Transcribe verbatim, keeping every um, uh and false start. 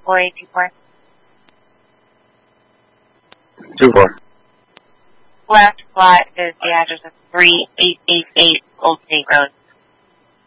four eight two four. Two four. Last plot is the address of three eight eight eight Old State Road.